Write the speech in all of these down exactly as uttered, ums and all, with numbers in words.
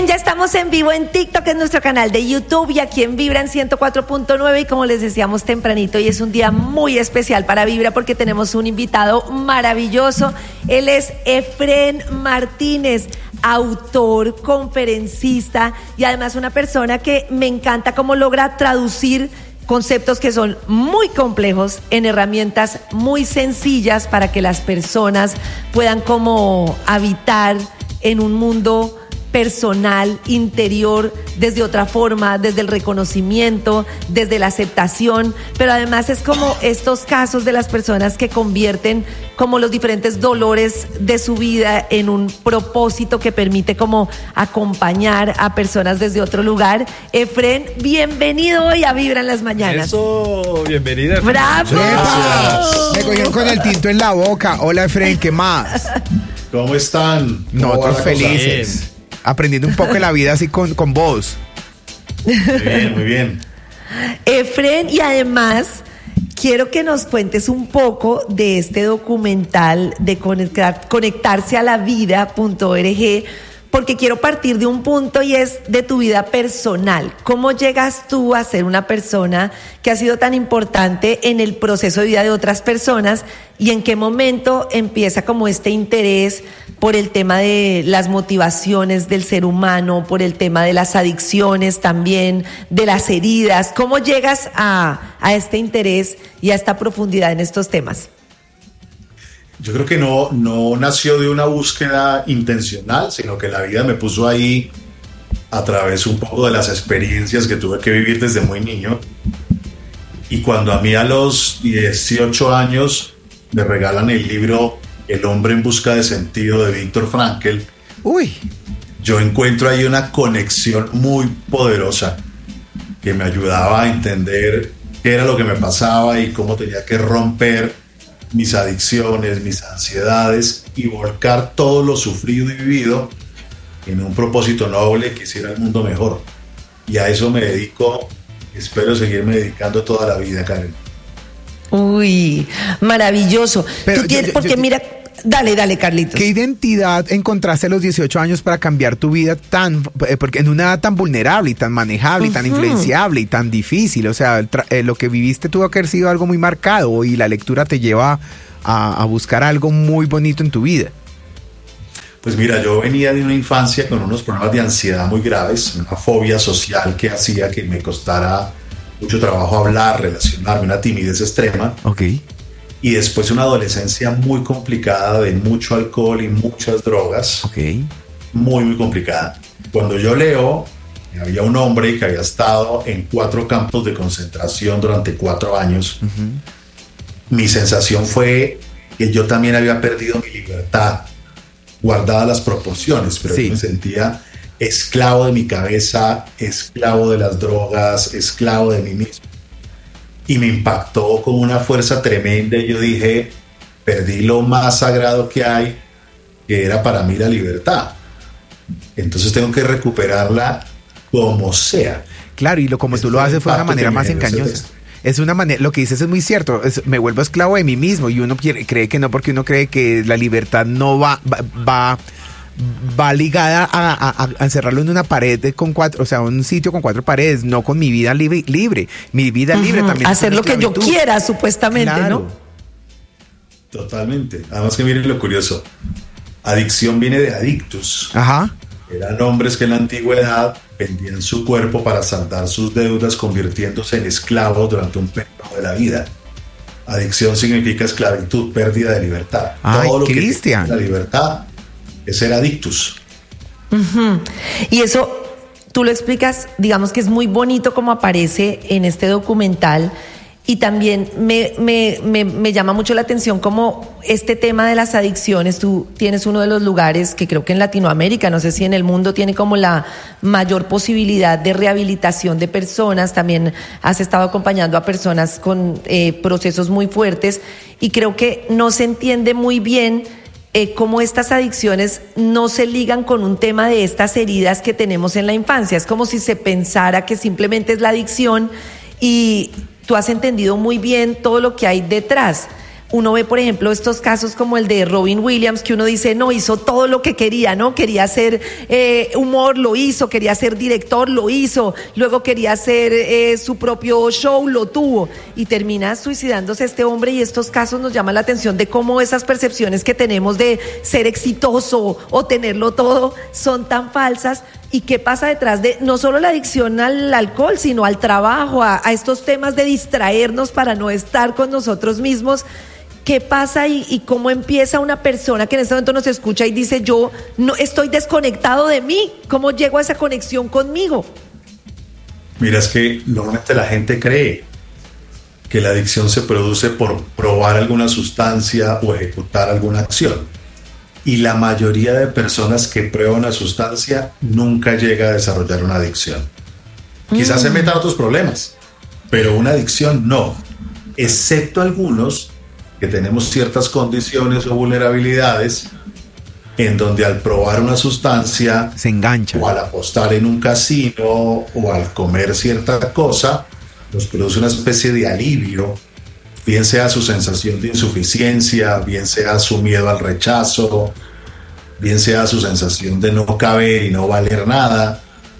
bien, ya estamos en vivo en TikTok, es nuestro canal de YouTube, y aquí en Vibra en ciento cuatro punto nueve, y como les decíamos tempranito, y es un día muy especial para Vibra porque tenemos un invitado maravilloso. Él es Efrén Martínez, autor, conferencista y además una persona que me encanta cómo logra traducir conceptos que son muy complejos en herramientas muy sencillas para que las personas puedan como habitar en un mundo personal, interior, desde otra forma, desde el reconocimiento, desde la aceptación, pero además es como estos casos de las personas que convierten como los diferentes dolores de su vida en un propósito que permite como acompañar a personas desde otro lugar. Efrén, bienvenido hoy a Vibra en las Mañanas. Eso, bienvenida. ¡Bravo! Gracias. Me cogieron con el tinto en la boca. Hola, Efrén, ¿qué más? ¿Cómo están? ¿Cómo Nosotros felices. Bien. Aprendiendo un poco de la vida así con, con vos. Muy bien, muy bien. Efrén, y además quiero que nos cuentes un poco de este documental de conectar, conectarse a la vida punto org, porque quiero partir de un punto y es de tu vida personal. ¿Cómo llegas tú a ser una persona que ha sido tan importante en el proceso de vida de otras personas, y en qué momento empieza como este interés por el tema de las motivaciones del ser humano, por el tema de las adicciones también, de las heridas? ¿Cómo llegas a, a este interés y a esta profundidad en estos temas? Yo creo que no, no nació de una búsqueda intencional, sino que la vida me puso ahí a través un poco de las experiencias que tuve que vivir desde muy niño. Y cuando a mí a los dieciocho años me regalan el libro El hombre en busca de sentido de Viktor Frankl, Uy. yo encuentro ahí una conexión muy poderosa que me ayudaba a entender qué era lo que me pasaba y cómo tenía que romper mis adicciones, mis ansiedades, y volcar todo lo sufrido y vivido en un propósito noble que hiciera el mundo mejor. Y a eso me dedico, espero seguirme dedicando toda la vida, Karen. Uy, maravilloso. Pero Tú tienes, yo- yo- porque yo- mira, dale, dale, Carlitos. ¿Qué identidad encontraste a los dieciocho años para cambiar tu vida tan, eh, porque en una edad tan vulnerable y tan manejable y tan Ujú. influenciable y tan difícil? O sea, el tra- eh, lo que viviste tuvo que haber sido algo muy marcado, y la lectura te lleva a, a buscar algo muy bonito en tu vida. Pues mira, yo venía de una infancia con unos problemas de ansiedad muy graves, una fobia social que hacía que me costara mucho trabajo hablar, relacionarme, una timidez extrema. Ok. Y después una adolescencia muy complicada de mucho alcohol y muchas drogas, Ok. muy, muy complicada. Cuando yo leo, había un hombre que había estado en cuatro campos de concentración durante cuatro años. Uh-huh. Mi sensación fue que yo también había perdido mi libertad, guardadas las proporciones, pero Sí. yo me sentía esclavo de mi cabeza, esclavo de las drogas, esclavo de mí mismo. Y me impactó con una fuerza tremenda, y yo dije, perdí lo más sagrado que hay, que era para mí la libertad. Entonces tengo que recuperarla como sea. Claro, y lo como Ese tú lo fue el haces fue de una impacto manera que me más generó ese engañosa. texto. Es una manera, lo que dices es muy cierto, es- me vuelvo esclavo de mí mismo, y uno quiere- cree que no, porque uno cree que la libertad no va, va, va, va ligada a, a- a encerrarlo en una pared de- con cuatro, o sea, un sitio con cuatro paredes, no con mi vida libre. libre. Mi vida libre Ujú. también es Hacer una lo que yo esclavitud. quiera, supuestamente, Claro. ¿no? Totalmente. Además que miren lo curioso. Adicción viene de adictus. Ajá. Eran hombres que en la antigüedad vendían su cuerpo para saldar sus deudas, convirtiéndose en esclavos durante un periodo de la vida. Adicción significa esclavitud, pérdida de libertad. Ay, Todo lo que Cristian. te quita la libertad es ser adictus. Ujú. Y eso tú lo explicas, digamos que es muy bonito como aparece en este documental, y también me, me, me, me llama mucho la atención como este tema de las adicciones. Tú tienes uno de los lugares que creo que en Latinoamérica, no sé si en el mundo, tiene como la mayor posibilidad de rehabilitación de personas. También has estado acompañando a personas con eh, procesos muy fuertes, y creo que no se entiende muy bien Eh, cómo estas adicciones no se ligan con un tema de estas heridas que tenemos en la infancia. Es como si se pensara que simplemente es la adicción, y tú has entendido muy bien todo lo que hay detrás. uno ve, por ejemplo, estos casos como el de Robin Williams, que uno dice, no, hizo todo lo que quería, ¿no? Quería hacer eh, humor, lo hizo, quería ser director, lo hizo, luego quería hacer eh, su propio show, lo tuvo, y termina suicidándose este hombre, y estos casos nos llaman la atención de cómo esas percepciones que tenemos de ser exitoso o tenerlo todo son tan falsas. ¿Y qué pasa detrás de no solo la adicción al alcohol, sino al trabajo, a, a estos temas de distraernos para no estar con nosotros mismos? ¿Qué pasa y, y cómo empieza una persona que en este momento nos escucha y dice, yo no estoy desconectado de mí? ¿Cómo llego a esa conexión conmigo? Mira, es que normalmente la gente cree que la adicción se produce por probar alguna sustancia o ejecutar alguna acción. Y la mayoría de personas que prueban una sustancia nunca llega a desarrollar una adicción. Mm. Quizás se metan otros problemas, pero una adicción no. Excepto algunos que tenemos ciertas condiciones o vulnerabilidades en donde al probar una sustancia se engancha, o al apostar en un casino o al comer cierta cosa, nos produce una especie de alivio, bien sea su sensación de insuficiencia, bien sea su miedo al rechazo, bien sea su sensación de no caber y no valer nada.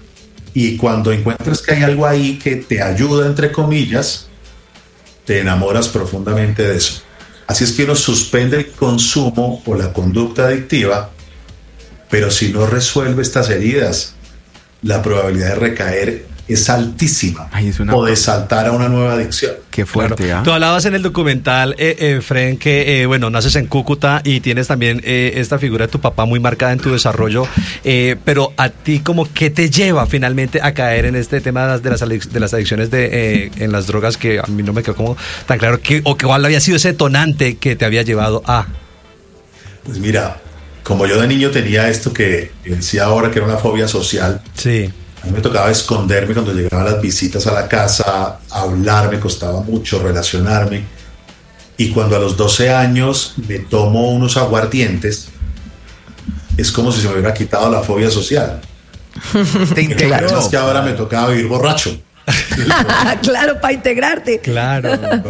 Y cuando encuentras que hay algo ahí que te ayuda, entre comillas, te enamoras profundamente de eso. Así es que uno suspende el consumo o la conducta adictiva, pero si no resuelve estas heridas, la probabilidad de recaer es altísima. Ay, es una... o de saltar a una nueva adicción. Qué fuerte. Claro. ¿Ah? Tú hablabas en el documental, eh, eh, Fren, que eh, bueno, naces en Cúcuta y tienes también eh, esta figura de tu papá muy marcada en tu desarrollo, eh, pero a ti, como, ¿qué te lleva finalmente a caer en este tema de las, de las adicciones de, eh, en las drogas, que a mí no me quedó como tan claro, que, o que cuál había sido ese detonante que te había llevado a... Pues mira, como yo de niño tenía esto que decía ahora que era una fobia social. Sí. A mí me tocaba esconderme cuando llegaban las visitas a la casa, hablar, me costaba mucho relacionarme. Y cuando a los doce años me tomo unos aguardientes, es como si se me hubiera quitado la fobia social. Te integró. Es que ahora me tocaba vivir borracho. Claro, para integrarte. Claro.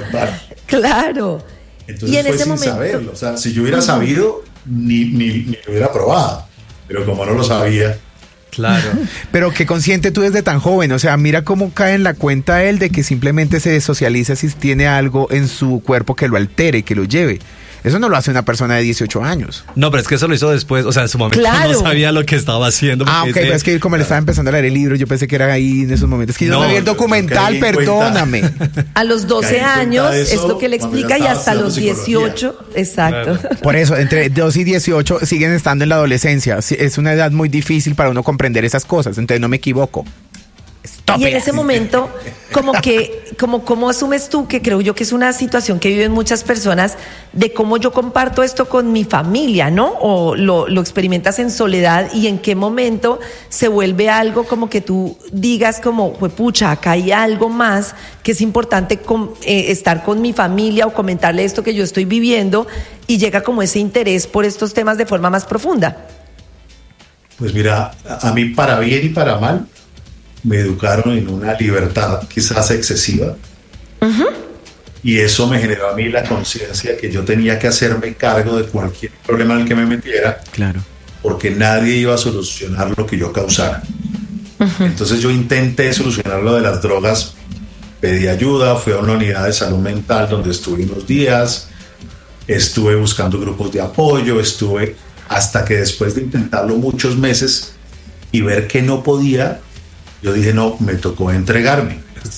Claro. Entonces y en fue ese sin momento... saberlo. O sea, si yo hubiera sabido, ni, ni, ni lo hubiera probado. Pero como no lo sabía... Claro. Pero qué consciente tú desde tan joven, o sea, mira cómo cae en la cuenta él de que simplemente se socializa si tiene algo en su cuerpo que lo altere, que lo lleve. Eso no lo hace una persona de dieciocho años. No, pero es que eso lo hizo después, o sea, en su momento Claro. no sabía lo que estaba haciendo. Ah, ok, ese... pero es que como le estaba empezando a leer el libro, yo pensé que era ahí en esos momentos. Es que yo no, No, me vi el documental, perdóname. A los doce años, es lo que le explica, y hasta los dieciocho, exacto. Claro. Por eso, entre doce y dieciocho siguen estando en la adolescencia. Sí, es una edad muy difícil para uno comprender esas cosas, entonces no me equivoco. Stop Y en it. ese momento, como que, como, ¿cómo asumes tú, que creo yo que es una situación que viven muchas personas, de cómo yo comparto esto con mi familia, ¿no? O lo, lo experimentas en soledad, y en qué momento se vuelve algo como que tú digas como, pucha, acá hay algo más que es importante con, eh, estar con mi familia o comentarle esto que yo estoy viviendo, y llega como ese interés por estos temas de forma más profunda. Pues mira, a mí para bien y para mal, me educaron en una libertad quizás excesiva. Uh-huh. Y eso me generó a mí la conciencia que yo tenía que hacerme cargo de cualquier problema en el que me metiera. Claro. Porque nadie iba a solucionar lo que yo causara. Uh-huh. Entonces yo intenté solucionar lo de las drogas, pedí ayuda, fui a una unidad de salud mental donde estuve unos días, estuve buscando grupos de apoyo, estuve hasta que después de intentarlo muchos meses y ver que no podía, yo dije, no, me tocó entregarme.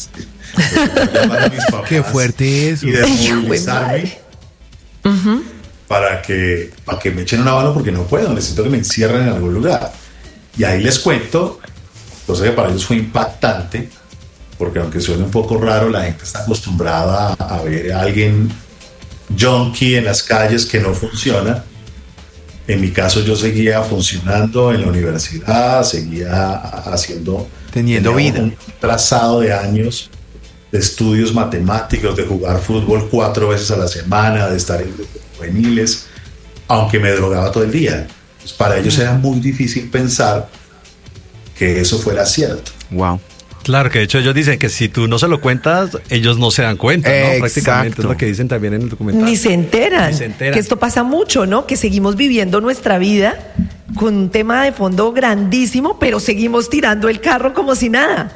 Llamar a mis papás. Qué fuerte eso. Y desmovilizarme uh-huh. para, que, para que me echen una mano, porque no puedo, necesito que me encierren en algún lugar. Y ahí les cuento, cosa que para ellos fue impactante, porque aunque suene un poco raro, la gente está acostumbrada a, a ver a alguien junkie en las calles que no funciona. En mi caso yo seguía funcionando en la universidad, seguía haciendo... Teniendo vida. Un trazado de años de estudios matemáticos, de jugar fútbol cuatro veces a la semana, de estar en grupos juveniles, aunque me drogaba todo el día. Pues para ellos era muy difícil pensar que eso fuera cierto. Wow. Claro, que de hecho ellos dicen que si tú no se lo cuentas, ellos no se dan cuenta, ¿no? Exacto. Prácticamente es lo que dicen también en el documental. Ni se enteran. Ni se enteran. Que esto pasa mucho, ¿no? Que seguimos viviendo nuestra vida con un tema de fondo grandísimo, pero seguimos tirando el carro como si nada.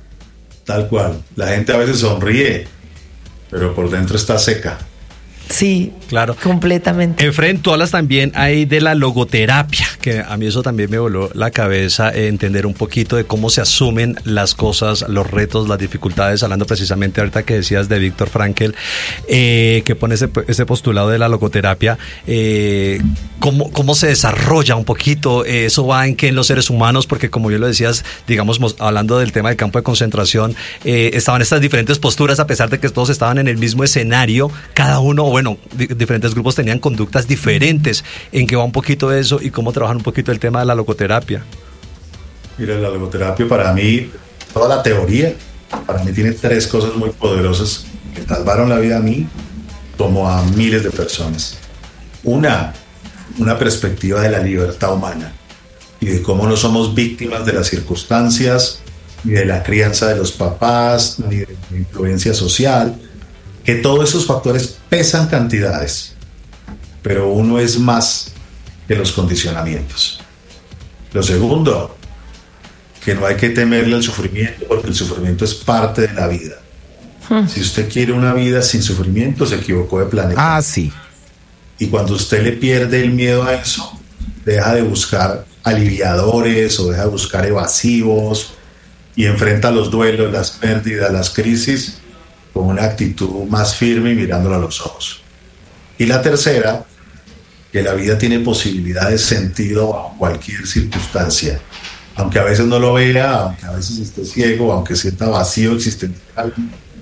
Tal cual. La gente a veces sonríe, pero por dentro está seca. Sí, Claro. completamente. Efren, tú hablas también ahí de la logoterapia, que a mí eso también me voló la cabeza, eh, entender un poquito de cómo se asumen las cosas, los retos, las dificultades, hablando precisamente ahorita que decías de Víctor Frankl, eh, que pone ese, ese postulado de la logoterapia, eh, cómo, cómo se desarrolla un poquito, eh, eso va en que en los seres humanos, porque como yo lo decías, digamos, mos- hablando del tema del campo de concentración, eh, estaban estas diferentes posturas, a pesar de que todos estaban en el mismo escenario, cada uno, bueno, di- diferentes grupos tenían conductas diferentes. ¿En qué va un poquito eso y cómo trabajan un poquito el tema de la logoterapia? Mira, la logoterapia para mí, toda la teoría, para mí tiene tres cosas muy poderosas que salvaron la vida a mí como a miles de personas. Una, una perspectiva de la libertad humana y de cómo no somos víctimas de las circunstancias, ni de la crianza de los papás, ni de la influencia social, que todos esos factores pesan cantidades, pero uno es más que los condicionamientos. Lo segundo, que no hay que temerle al sufrimiento, porque el sufrimiento es parte de la vida. Si usted quiere una vida sin sufrimiento, se equivocó de planeta. Ah, sí. Y cuando usted le pierde el miedo a eso, deja de buscar aliviadores o deja de buscar evasivos y enfrenta los duelos, las pérdidas, las crisis con una actitud más firme y mirándolo a los ojos. Y la tercera, que la vida tiene posibilidad de sentido bajo cualquier circunstancia. Aunque a veces no lo vea, aunque a veces esté ciego, aunque sienta vacío existencial,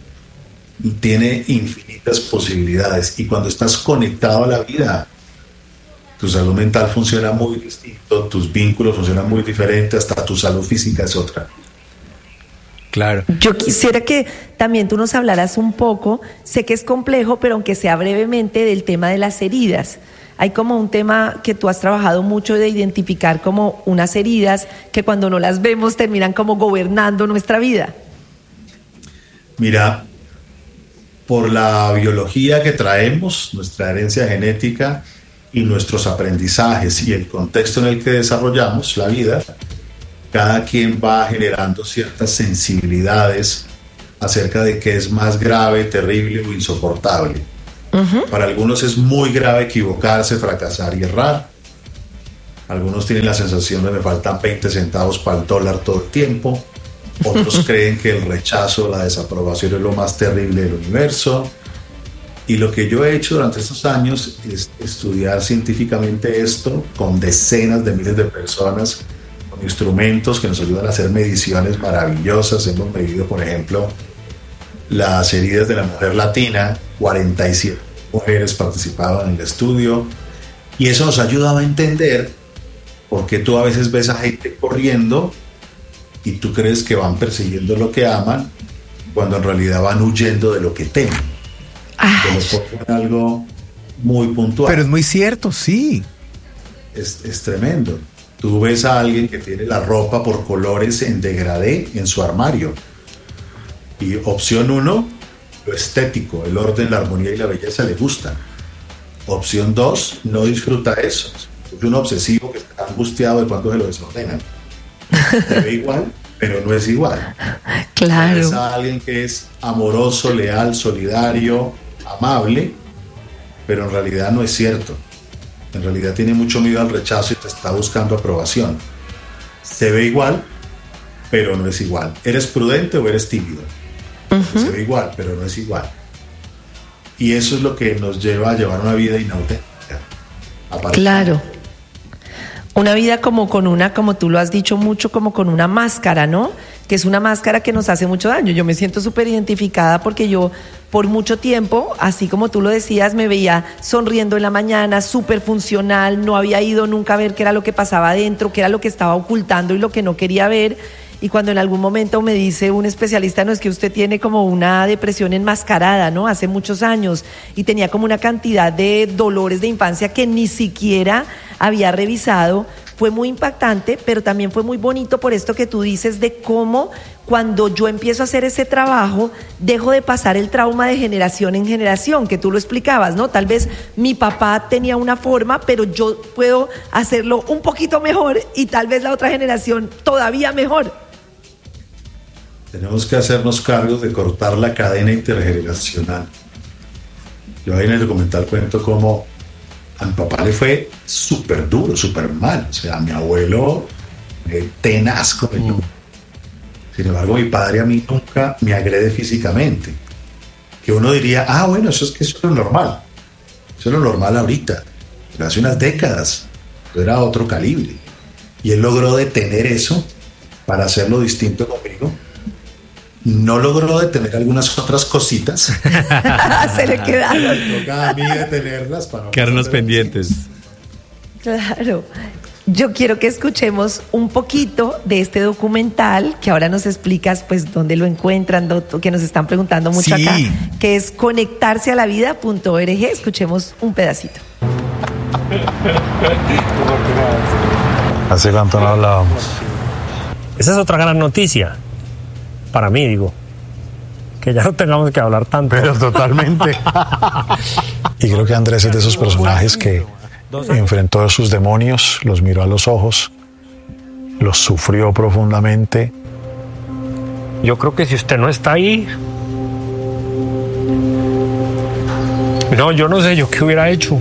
tiene infinitas posibilidades. Y cuando estás conectado a la vida, tu salud mental funciona muy distinto, tus vínculos funcionan muy diferente, hasta tu salud física es otra. Claro. Yo quisiera que también tú nos hablaras un poco, sé que es complejo, pero aunque sea brevemente, del tema de las heridas. Hay como un tema que tú has trabajado mucho de identificar como unas heridas que cuando no las vemos terminan como gobernando nuestra vida. Mira, por la biología que traemos, nuestra herencia genética y nuestros aprendizajes y el contexto en el que desarrollamos la vida, cada quien va generando ciertas sensibilidades acerca de qué es más grave, terrible o insoportable. Uh-huh. Para algunos es muy grave equivocarse, fracasar y errar. Algunos tienen la sensación de me faltan veinte centavos para el dólar todo el tiempo. Otros creen que el rechazo, la desaprobación es lo más terrible del universo. Y lo que yo he hecho durante estos años es estudiar científicamente esto con decenas de miles de personas, con instrumentos que nos ayudan a hacer mediciones maravillosas. Hemos medido, por ejemplo, las heridas de la mujer latina. cuarenta y siete mujeres participaban en el estudio y eso nos ayudaba a entender por qué tú a veces ves a gente corriendo y tú crees que van persiguiendo lo que aman cuando en realidad van huyendo de lo que temen. Te lo pongo en algo muy puntual. Pero es muy cierto, sí. Es, es tremendo. Tú ves a alguien que tiene la ropa por colores en degradé en su armario. Y opción uno, lo estético, el orden, la armonía y la belleza le gustan. Opción dos, no disfruta eso. Es un obsesivo que está angustiado de cuando se lo desordenan. Se ve igual, pero no es igual. Claro. Es a alguien que es amoroso, leal, solidario, amable, pero en realidad no es cierto. En realidad tiene mucho miedo al rechazo y te está buscando aprobación. Se ve igual, pero no es igual. ¿Eres prudente o eres tímido? Uh-huh. Se ve igual, pero no es igual. Y eso es lo que nos lleva a llevar una vida inauténtica. Claro. Una vida como con una, como tú lo has dicho mucho, como con una máscara, ¿no? Que es una máscara que nos hace mucho daño. Yo me siento súper identificada porque yo por mucho tiempo, así como tú lo decías, me veía sonriendo en la mañana, súper funcional, no había ido nunca a ver qué era lo que pasaba adentro, qué era lo que estaba ocultando y lo que no quería ver. Y cuando en algún momento me dice un especialista, no, es que usted tiene como una depresión enmascarada, ¿no? Hace muchos años, y tenía como una cantidad de dolores de infancia que ni siquiera había revisado, fue muy impactante, pero también fue muy bonito por esto que tú dices de cómo cuando yo empiezo a hacer ese trabajo, dejo de pasar el trauma de generación en generación, que tú lo explicabas, ¿no? Tal vez mi papá tenía una forma, pero yo puedo hacerlo un poquito mejor y tal vez la otra generación todavía mejor. Tenemos que hacernos cargos de cortar la cadena intergeneracional. Yo ahí en el documental cuento cómo a mi papá le fue súper duro, súper mal. O sea, a mi abuelo eh, tenaz con el... Mm. Sin embargo, mi padre a mí nunca me agrede físicamente. Que uno diría, ah, bueno, eso es que eso es lo normal. Eso es lo normal ahorita. Pero hace unas décadas era otro calibre. Y él logró detener eso para hacerlo distinto conmigo. No logró detener algunas otras cositas. Se le quedaron. Toca a mí detenerlas para no quedarnos pendientes. Claro. Yo quiero que escuchemos un poquito de este documental, que ahora nos explicas pues dónde lo encuentran, que nos están preguntando mucho sí. acá, que es conectarse a la vida punto org. Escuchemos un pedacito. ¿Hace cuánto no hablábamos? Esa es otra gran noticia, para mí, digo, que ya no tengamos que hablar tanto. Pero totalmente. Y creo que Andrés es de esos personajes que enfrentó a sus demonios, los miró a los ojos, los sufrió profundamente. Yo creo que si usted no está ahí, no, yo no sé yo qué hubiera hecho.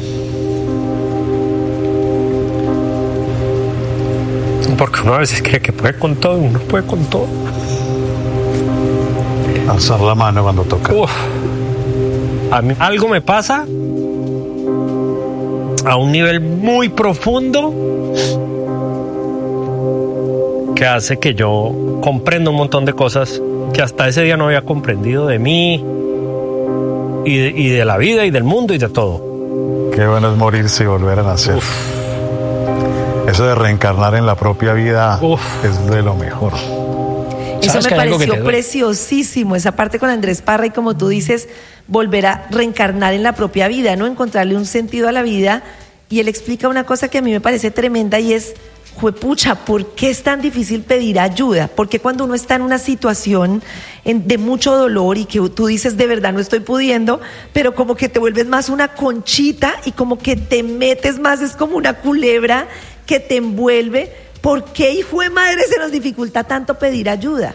Porque uno a veces cree que puede con todo, uno puede con todo. Alzar la mano cuando toca. Uf, a mí algo me pasa a un nivel muy profundo que hace que yo comprenda un montón de cosas que hasta ese día no había comprendido de mí y de, y de la vida y del mundo y de todo. Qué bueno es morirse y volver a nacer. Uf. Eso de reencarnar en la propia vida Uf. es de lo mejor. Eso me pareció preciosísimo, esa parte con Andrés Parra, y como tú dices, volver a reencarnar en la propia vida, ¿no? Encontrarle un sentido a la vida. Y él explica una cosa que a mí me parece tremenda y es, juepucha, ¿por qué es tan difícil pedir ayuda? Porque cuando uno está en una situación en, de mucho dolor y que tú dices, de verdad no estoy pudiendo, pero como que te vuelves más una conchita y como que te metes más, es como una culebra que te envuelve. ¿Por qué, hijo de madre, se nos dificulta tanto pedir ayuda?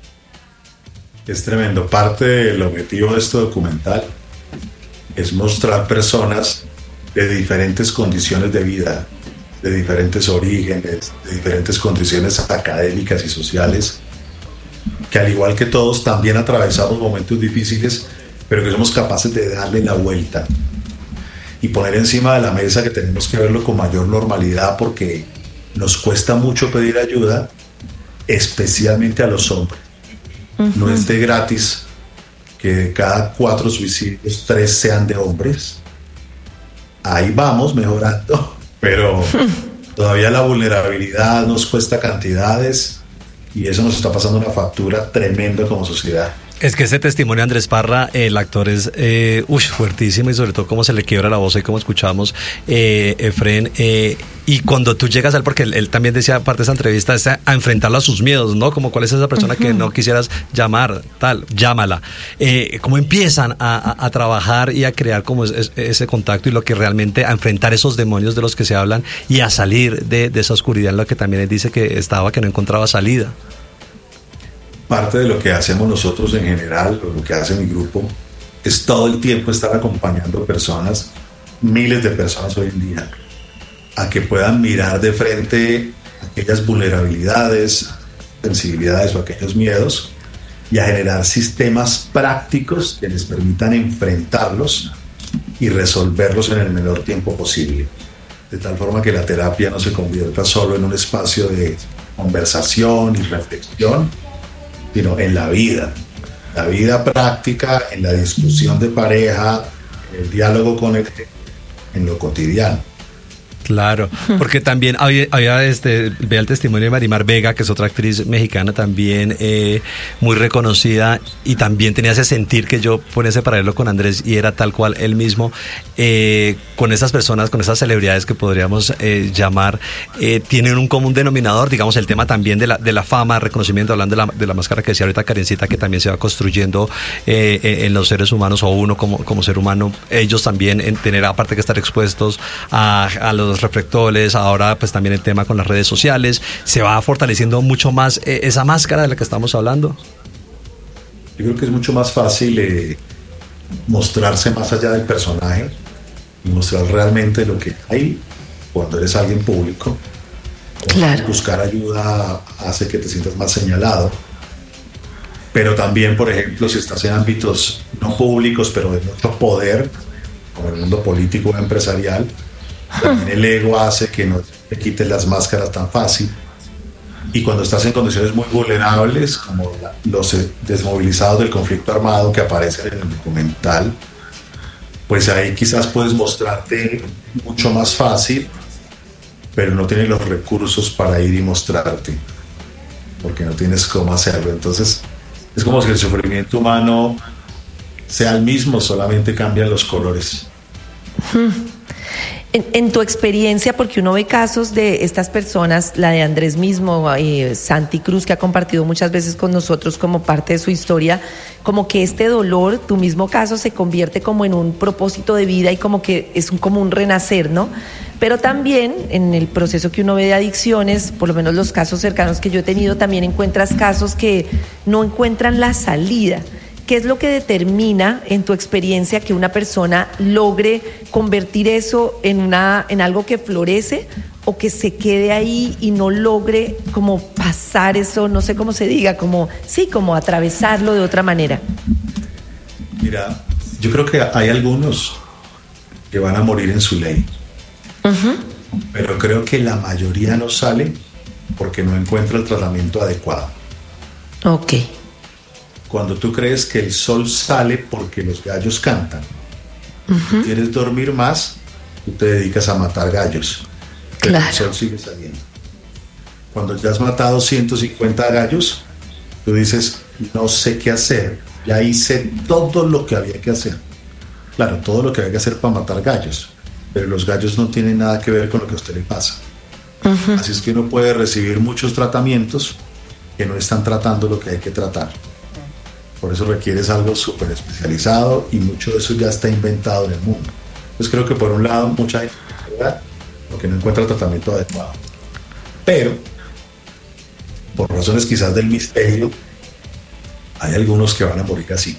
Es tremendo. Parte del objetivo de este documental es mostrar personas de diferentes condiciones de vida, de diferentes orígenes, de diferentes condiciones académicas y sociales, que al igual que todos también atravesamos momentos difíciles, pero que somos capaces de darle la vuelta y poner encima de la mesa que tenemos que verlo con mayor normalidad, porque nos cuesta mucho pedir ayuda, especialmente a los hombres. Uh-huh. No es de gratis que de cada cuatro suicidios, tres sean de hombres. Ahí vamos mejorando, pero todavía la vulnerabilidad nos cuesta cantidades y eso nos está pasando una factura tremenda como sociedad. Es que ese testimonio de Andrés Parra, el actor es eh, uy, fuertísimo, y sobre todo cómo se le quiebra la voz y como escuchamos, eh, Efren, eh, y cuando tú llegas a él, porque él, él también decía parte de esa entrevista, es a, a enfrentarlo a sus miedos, ¿no? Como cuál es esa persona uh-huh. que no quisieras llamar, tal, llámala. Eh, cómo empiezan a, a, a trabajar y a crear como es, es, ese contacto y lo que realmente, a enfrentar esos demonios de los que se hablan y a salir de, de esa oscuridad en la que también él dice que estaba, que no encontraba salida. Parte de lo que hacemos nosotros en general, o lo que hace mi grupo, es todo el tiempo estar acompañando personas, miles de personas hoy en día, a que puedan mirar de frente aquellas vulnerabilidades, sensibilidades o aquellos miedos, y a generar sistemas prácticos que les permitan enfrentarlos y resolverlos en el menor tiempo posible. De tal forma que la terapia no se convierta solo en un espacio de conversación y reflexión, sino en la vida, la vida práctica, en la discusión de pareja, el diálogo con el, en lo cotidiano. Claro, porque también había, había este, vea el testimonio de Marimar Vega, que es otra actriz mexicana también eh, muy reconocida, y también tenía ese sentir que yo ponía ese paralelo con Andrés y era tal cual él mismo, eh, con esas personas, con esas celebridades que podríamos eh, llamar, eh, tienen un común denominador, digamos el tema también de la, de la fama, reconocimiento, hablando de la, de la máscara que decía ahorita Karencita, que también se va construyendo eh, en los seres humanos, o uno como, como ser humano, ellos también en tener, aparte que estar expuestos a, a los reflectores, ahora pues también el tema con las redes sociales, se va fortaleciendo mucho más eh, esa máscara de la que estamos hablando. Yo creo que es mucho más fácil eh, mostrarse más allá del personaje y mostrar realmente lo que hay cuando eres alguien público. Claro. Buscar ayuda hace que te sientas más señalado, pero también, por ejemplo, si estás en ámbitos no públicos pero de mucho poder, como el mundo político o empresarial, también el ego hace que no te quites las máscaras tan fácil. Y cuando estás en condiciones muy vulnerables, como la, los desmovilizados del conflicto armado que aparecen en el documental, pues ahí quizás puedes mostrarte mucho más fácil, pero no tienes los recursos para ir y mostrarte, porque no tienes cómo hacerlo. Entonces es como si el sufrimiento humano sea el mismo, solamente cambian los colores. En, en tu experiencia, porque uno ve casos de estas personas, la de Andrés mismo, eh, Santi Cruz, que ha compartido muchas veces con nosotros como parte de su historia, como que este dolor, tu mismo caso, se convierte como en un propósito de vida y como que es un, como un renacer, ¿no? Pero también en el proceso que uno ve de adicciones, por lo menos los casos cercanos que yo he tenido, también encuentras casos que no encuentran la salida. ¿Qué es lo que determina en tu experiencia que una persona logre convertir eso en una en algo que florece o que se quede ahí y no logre como pasar eso, no sé cómo se diga, como sí, como atravesarlo de otra manera? Mira, yo creo que hay algunos que van a morir en su ley, uh-huh. pero creo que la mayoría no sale porque no encuentra el tratamiento adecuado. Ok. Cuando tú crees que el sol sale porque los gallos cantan, uh-huh. quieres dormir más, tú te dedicas a matar gallos. Pero claro. El sol sigue saliendo. Cuando ya has matado ciento cincuenta gallos, tú dices, no sé qué hacer, ya hice todo lo que había que hacer. Claro, todo lo que había que hacer para matar gallos, pero los gallos no tienen nada que ver con lo que a usted le pasa. Uh-huh. Así es que uno puede recibir muchos tratamientos que no están tratando lo que hay que tratar. Por eso requieres algo súper especializado y mucho de eso ya está inventado en el mundo. Entonces creo que por un lado mucha gente, ¿verdad?, porque no encuentra el tratamiento adecuado. Pero, por razones quizás del misterio, hay algunos que van a morir así.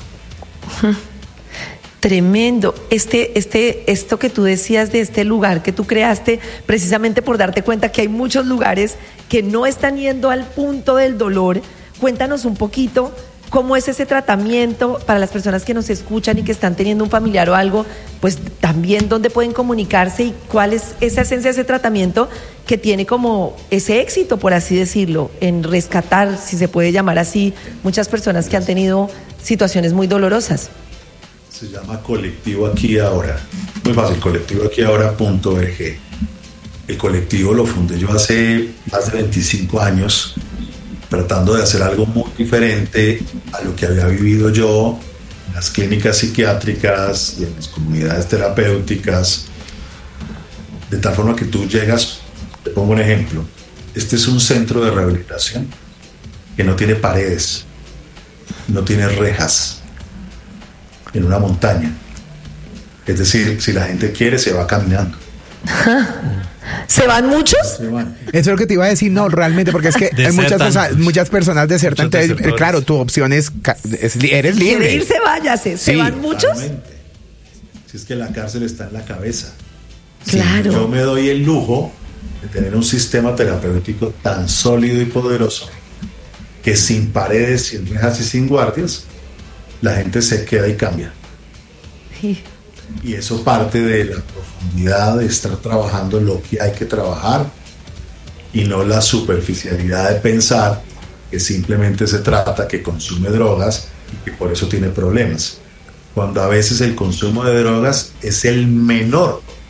Tremendo. Este, este, esto que tú decías de este lugar que tú creaste, precisamente por darte cuenta que hay muchos lugares que no están yendo al punto del dolor. Cuéntanos un poquito cómo es ese tratamiento para las personas que nos escuchan y que están teniendo un familiar o algo, pues también dónde pueden comunicarse y cuál es esa esencia de ese tratamiento que tiene como ese éxito, por así decirlo, en rescatar, si se puede llamar así, muchas personas que han tenido situaciones muy dolorosas. Se llama Colectivo Aquí Ahora. Muy fácil, colectivo aquí ahora punto org. El colectivo lo fundé yo hace más de veinticinco años, tratando de hacer algo muy diferente a lo que había vivido yo en las clínicas psiquiátricas y en las comunidades terapéuticas, de tal forma que tú llegas, te pongo un ejemplo, este es un centro de rehabilitación que no tiene paredes, no tiene rejas, en una montaña, es decir, si la gente quiere se va caminando. ¿Se van muchos? Se van. Eso es lo que te iba a decir, no, realmente, porque es que hay muchas, cosas, muchas personas desertan, entonces, desertores. Claro, tu opción es, es eres libre. Quiere irse, váyase. ¿Se sí. van muchos? Totalmente. Si es que la cárcel está en la cabeza. Claro. Si yo me doy el lujo de tener un sistema terapéutico tan sólido y poderoso que sin paredes, sin rejas y sin guardias, la gente se queda y cambia. Sí. Y eso parte de la profundidad de estar trabajando en lo que hay que trabajar y no la superficialidad de pensar que simplemente se trata que consume drogas y que por eso tiene problemas, cuando a veces el consumo de drogas es el menor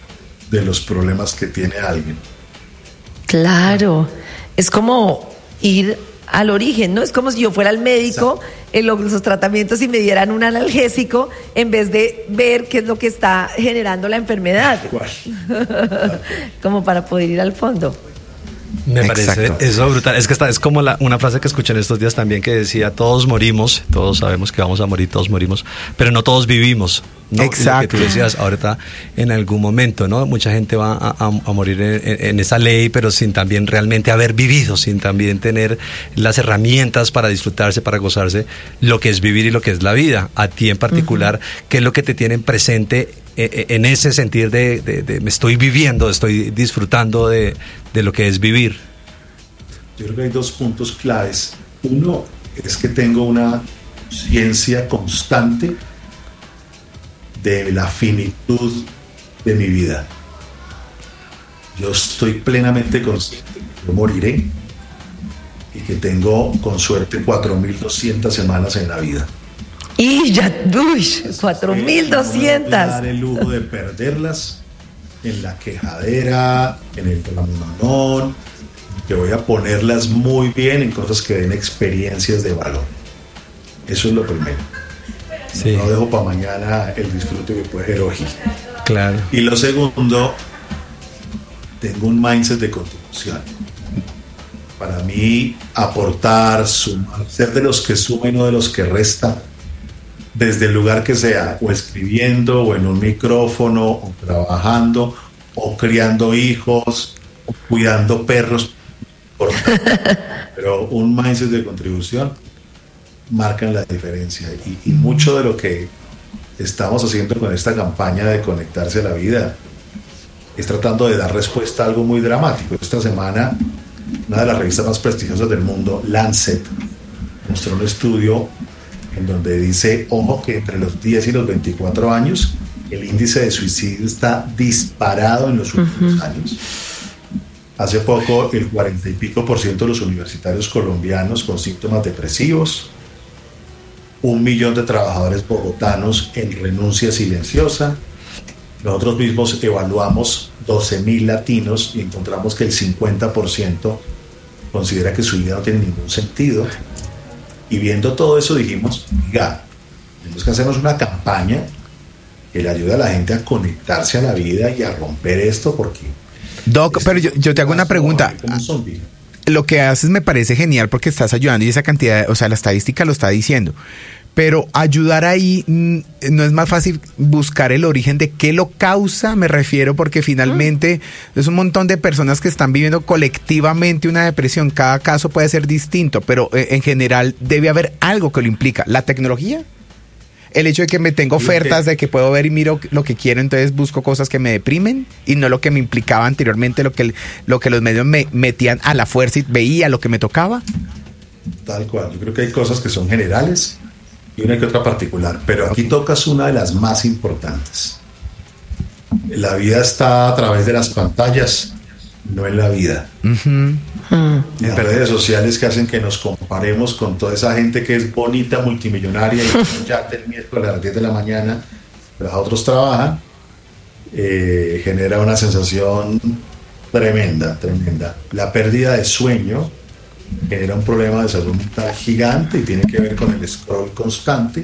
de los problemas que tiene alguien. Claro, es como ir al origen, ¿no? Es como si yo fuera al médico en los, los tratamientos y me dieran un analgésico en vez de ver qué es lo que está generando la enfermedad. Como para poder ir al fondo. Me parece Exacto. eso brutal. Es que está, es como la, una frase que escuché en estos días también que decía, todos morimos, todos sabemos que vamos a morir, todos morimos, pero no todos vivimos, ¿no? Exacto. Lo que tú decías ahorita en algún momento, ¿no? Mucha gente va a, a, a morir en, en, en esa ley, pero sin también realmente haber vivido, sin también tener las herramientas para disfrutarse, para gozarse lo que es vivir y lo que es la vida. A ti en particular, uh-huh. ¿qué es lo que te tienen presente en ese sentir de, de, de me estoy viviendo, estoy disfrutando de, de lo que es vivir? Yo creo que hay dos puntos claves. Uno es que tengo una conciencia constante de la finitud de mi vida. Yo estoy plenamente consciente de que yo moriré y que tengo, con suerte, cuatro mil doscientas semanas en la vida. Y ya, uy, cuatro mil doscientas. No me voy a dar el lujo de perderlas en la quejadera, en el glamonón, que voy a ponerlas muy bien en cosas que den experiencias de valor. Eso es lo primero. Sí. No dejo para mañana el disfrute que puede ser hoy. Claro. Y lo segundo, tengo un mindset de contribución. Para mí, aportar, sumar, ser de los que suman y no de los que restan, desde el lugar que sea, o escribiendo, o en un micrófono, o trabajando, o criando hijos, o cuidando perros, pero un mindset de contribución marcan la diferencia, y, y mucho de lo que estamos haciendo con esta campaña de conectarse a la vida es tratando de dar respuesta a algo muy dramático. Esta semana, una de las revistas más prestigiosas del mundo, Lancet, mostró un estudio en donde dice, ojo, que entre los diez y los veinticuatro años el índice de suicidio está disparado en los últimos uh-huh. años. Hace poco el cuarenta y pico por ciento de los universitarios colombianos con síntomas depresivos, un millón de trabajadores bogotanos en renuncia silenciosa. Nosotros mismos evaluamos doce mil latinos y encontramos que el cincuenta por ciento considera que su vida no tiene ningún sentido. Y viendo todo eso dijimos, oiga, tenemos que hacernos una campaña que le ayude a la gente a conectarse a la vida y a romper esto, porque... Doc, pero yo, yo te hago una pregunta. Lo que haces me parece genial porque estás ayudando y esa cantidad, o sea, la estadística lo está diciendo. Pero ayudar ahí, ¿no es más fácil buscar el origen de qué lo causa? Me refiero porque finalmente mm. es un montón de personas que están viviendo colectivamente una depresión. Cada caso puede ser distinto, pero en general debe haber algo que lo implica. ¿La tecnología? El hecho de que me tengo ofertas, de que puedo ver y miro lo que quiero, entonces busco cosas que me deprimen y no lo que me implicaba anteriormente, lo que, lo que los medios me metían a la fuerza y veía lo que me tocaba. Tal cual. Yo creo que hay cosas que son generales y una que otra particular, pero aquí tocas una de las más importantes. La vida está a través de las pantallas, no en la vida. Uh-huh. Las redes sociales que hacen que nos comparemos con toda esa gente que es bonita, multimillonaria y ya el miércoles a las diez de la mañana, los otros trabajan, eh, genera una sensación tremenda, tremenda. La pérdida de sueño genera un problema de salud mental gigante y tiene que ver con el scroll constante.